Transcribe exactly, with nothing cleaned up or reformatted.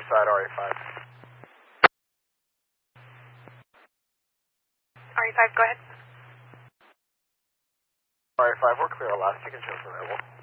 side, R A five. R A five, go ahead. R A five, we're clear last. You can show us available.